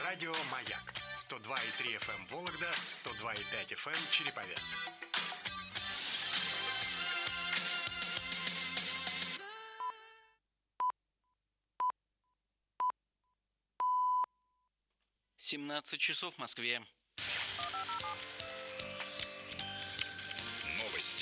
Радио «Маяк». 102,3 FM Вологда, 102,5 FM Череповец. часов в Москве. Новости.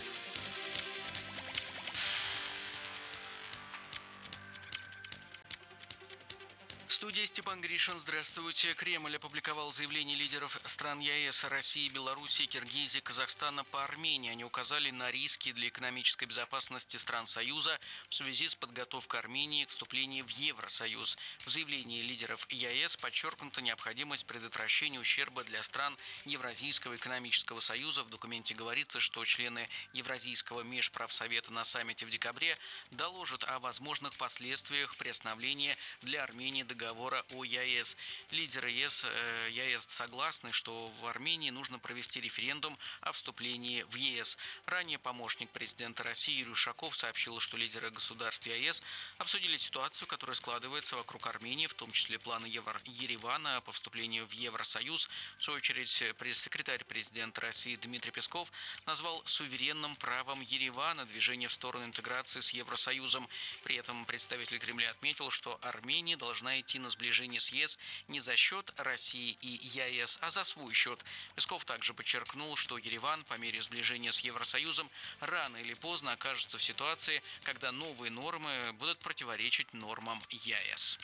В студии Степан Гришин. Здравствуйте. Кремль опубликовал заявление лидеров стран ЕС, России, Белоруссии, Киргизии, Казахстана по Армении. Они указали на риски для экономической безопасности стран Союза в связи с подготовкой Армении к вступлению в Евросоюз. В заявлении лидеров ЕС подчеркнута необходимость предотвращения ущерба для стран Евразийского экономического союза. В документе говорится, что члены Евразийского межправсовета на саммите в декабре доложат о возможных последствиях приостановления для Армении договора о ЕС. Лидеры ЕС согласны, что в Армении нужно провести референдум о вступлении в ЕС. Ранее помощник президента России Юрий Ушаков сообщил, что лидеры государств ЕС обсудили ситуацию, которая складывается вокруг Армении, в том числе планы Еревана по вступлению в Евросоюз. В свою очередь, пресс-секретарь президента России Дмитрий Песков назвал суверенным правом Еревана движение в сторону интеграции с Евросоюзом. При этом представитель Кремля отметил, что Армения должна идти на сближение с ЕС не за счет России и ЕС, а за свой счет. Песков также подчеркнул, что Ереван по мере сближения с Евросоюзом рано или поздно окажется в ситуации, когда новые нормы будут противоречить нормам ЕС.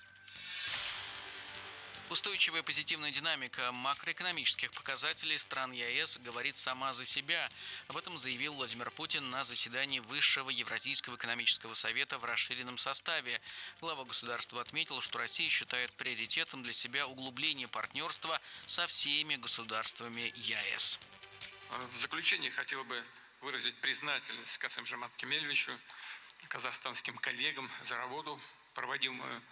Устойчивая позитивная динамика макроэкономических показателей стран ЕС говорит сама за себя. Об этом заявил Владимир Путин на заседании Высшего Евразийского экономического совета в расширенном составе. Глава государства отметил, что Россия считает приоритетом для себя углубление партнерства со всеми государствами ЕС. В заключение хотел бы выразить признательность Касым-Жомарт Кемелевичу, казахстанским коллегам за работу, проводимую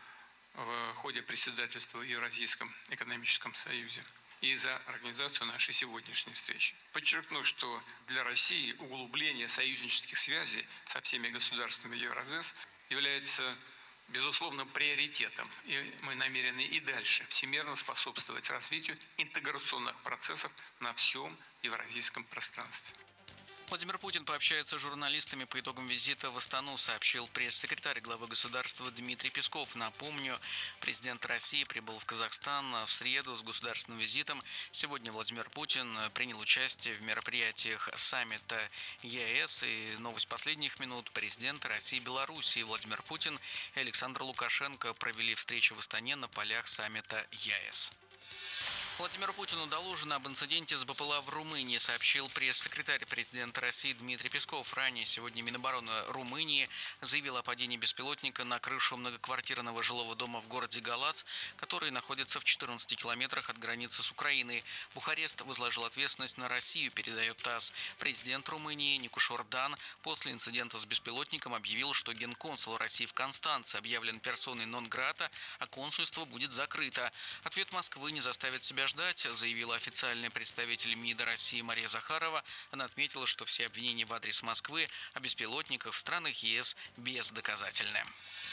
в ходе председательства в Евразийском экономическом союзе и за организацию нашей сегодняшней встречи. Подчеркну, что для России углубление союзнических связей со всеми государствами Евразес является безусловным приоритетом, и мы намерены и дальше всемирно способствовать развитию интеграционных процессов на всем евразийском пространстве. Владимир Путин пообщается с журналистами по итогам визита в Астану, сообщил пресс-секретарь главы государства Дмитрий Песков. Напомню, президент России прибыл в Казахстан в среду с государственным визитом. Сегодня Владимир Путин принял участие в мероприятиях саммита ЕС. И новость последних минут: президенты России и Белоруссии Владимир Путин и Александр Лукашенко провели встречу в Астане на полях саммита ЕС. Владимиру Путину доложено об инциденте с БПЛА в Румынии, сообщил пресс-секретарь президента России Дмитрий Песков. Ранее сегодня Минобороны Румынии заявил о падении беспилотника на крышу многоквартирного жилого дома в городе Галац, который находится в 14 километрах от границы с Украиной. Бухарест возложил ответственность на Россию, передает ТАСС. Президент Румынии Никуш Ордан после инцидента с беспилотником объявил, что генконсул России в Констанце объявлен персоной нон-грата, а консульство будет закрыто. Ответ Москвы не заставит себя ждать, заявила официальный представитель МИДа России Мария Захарова. Она отметила, что все обвинения в адрес Москвы о беспилотниках в странах ЕС бездоказательны.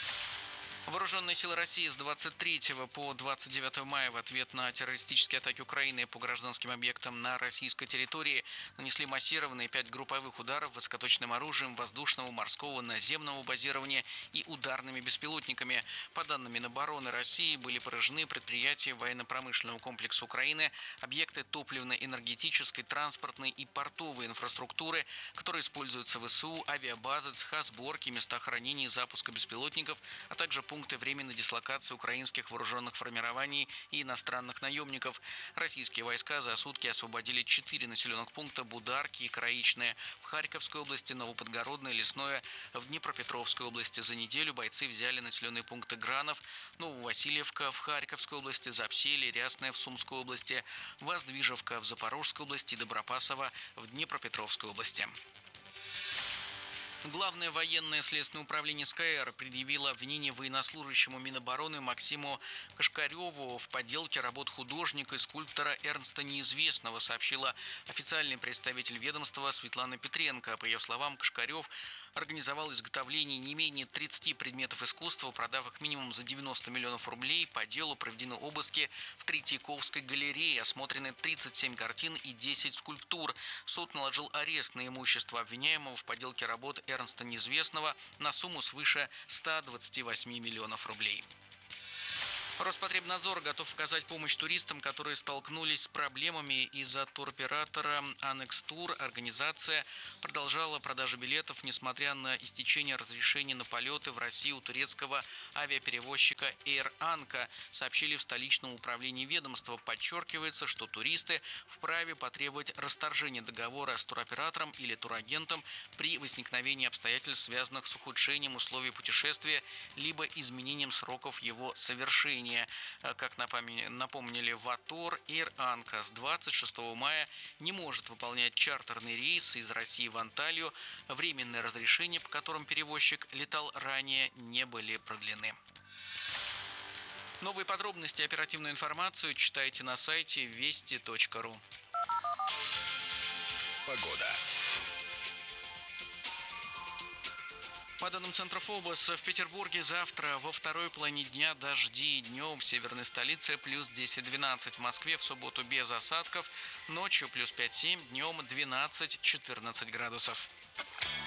Вооруженные силы России с 23 по 29 мая в ответ на террористические атаки Украины по гражданским объектам на российской территории нанесли массированные 5 групповых ударов высокоточным оружием воздушного, морского, наземного базирования и ударными беспилотниками. По данным Минобороны России, были поражены предприятия военно-промышленного комплекса Украины, объекты топливно-энергетической, транспортной и портовой инфраструктуры, которые используются в ВСУ, авиабазы, цеха сборки, места хранения и запуска беспилотников, а также пункты временной дислокации украинских вооруженных формирований и иностранных наемников. Российские войска за сутки освободили 4 населенных пункта: Бударки и Краичное в Харьковской области, Новоподгородное, Лесное в Днепропетровской области. За неделю бойцы взяли населенные пункты Гранов, Нововасильевка в Харьковской области, Запселье, Рясное в Сумской области, Воздвижевка в Запорожской области и Добропасово в Днепропетровской области. Главное военное следственное управление СКР предъявило обвинение военнослужащему Минобороны Максиму Кашкареву в подделке работ художника и скульптора Эрнста Неизвестного, сообщила официальный представитель ведомства Светлана Петренко. По ее словам, Кашкарев организовал изготовление не менее 30 предметов искусства, продав их минимум за 90 миллионов рублей. По делу проведены обыски в Третьяковской галерее, осмотрены 37 картин и 10 скульптур. Суд наложил арест на имущество обвиняемого в подделке работ Эрнста Неизвестного на сумму свыше 128 миллионов рублей. Роспотребнадзор готов оказать помощь туристам, которые столкнулись с проблемами из-за туроператора «Анекс Тур». Организация продолжала продажу билетов, несмотря на истечение разрешения на полеты в Россию у турецкого авиаперевозчика Air Anka, сообщили в столичном управлении ведомства. Подчеркивается, что туристы вправе потребовать расторжения договора с туроператором или турагентом при возникновении обстоятельств, связанных с ухудшением условий путешествия либо изменением сроков его совершения. Как напомнили в АТОР, Air Anka с 26 мая не может выполнять чартерные рейсы из России в Анталию. Временные разрешения, по которым перевозчик летал ранее, не были продлены. Новые подробности и оперативную информацию читайте на сайте вести.ру. Погода. По данным Центра ФОБОС, в Петербурге завтра во второй половине дня дожди. Днем в северной столице плюс 10-12. В Москве в субботу без осадков. Ночью плюс 5-7, днем 12-14 градусов.